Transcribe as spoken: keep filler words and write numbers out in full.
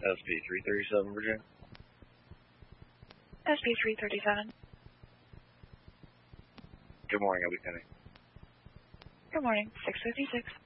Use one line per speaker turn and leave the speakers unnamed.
S P three thirty-seven, Virginia.
S P three thirty-seven.
Good morning, I'll be pending.
Good morning, six fifty-six.